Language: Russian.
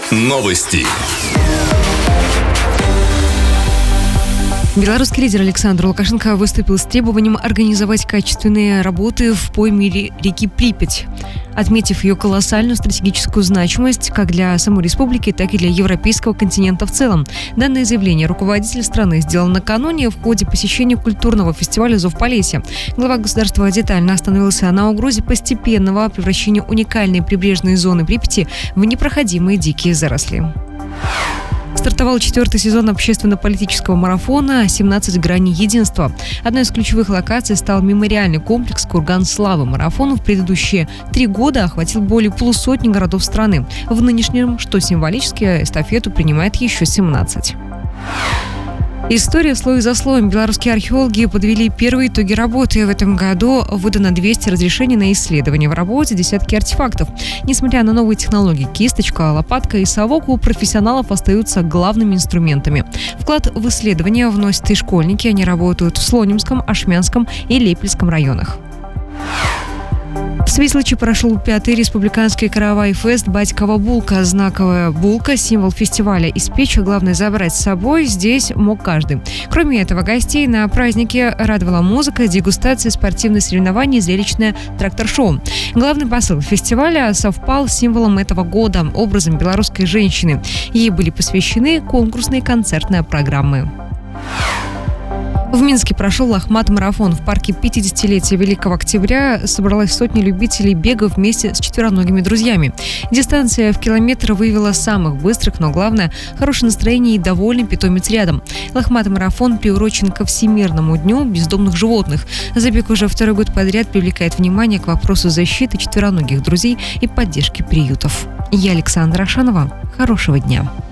Новости. Белорусский лидер Александр Лукашенко выступил с требованием организовать качественные работы в пойме реки Припять, отметив ее колоссальную стратегическую значимость как для самой республики, так и для европейского континента в целом. Данное заявление руководитель страны сделал накануне в ходе посещения культурного фестиваля «Зов Полесья». Глава государства детально остановился на угрозе постепенного превращения уникальной прибрежной зоны Припяти в непроходимые дикие заросли. Стартовал 4-й сезон общественно-политического марафона «17 граней единства». Одной из ключевых локаций стал мемориальный комплекс «Курган славы». Марафон в предыдущие 3 года охватил более полусотни городов страны. В нынешнем, что символически, эстафету принимает еще 17. История слой за слоем. Белорусские археологи подвели первые итоги работы. В этом году выдано 200 разрешений на исследование. В работе десятки артефактов. Несмотря на новые технологии, кисточка, лопатка и совок у профессионалов остаются главными инструментами. Вклад в исследования вносят и школьники. Они работают в Слонимском, Ашмянском и Лепельском районах. В Свислочи прошел 5-й республиканский каравай-фест «Батькова булка». Знаковая булка – символ фестиваля. Испечь, главное забрать с собой здесь мог каждый. Кроме этого, гостей на празднике радовала музыка, дегустация, спортивные соревнования и зрелищное трактор-шоу. Главный посыл фестиваля совпал с символом этого года – образом белорусской женщины. Ей были посвящены конкурсные концертные программы. В Минске прошел Ахмат-марафон. В парке 50-летия Великого Октября собралась сотни любителей бега вместе с четвероногими друзьями. Дистанция в километр выявила самых быстрых, но главное – хорошее настроение и довольный питомец рядом. Ахмат-марафон приурочен ко Всемирному дню бездомных животных. Забег уже 2-й год подряд привлекает внимание к вопросу защиты четвероногих друзей и поддержки приютов. Я Александра Ашанова. Хорошего дня.